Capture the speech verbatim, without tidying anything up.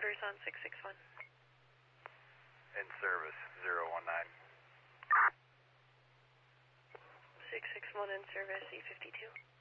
orders on six six one. In service, zero one nine. six six one in service, eight fifty-two.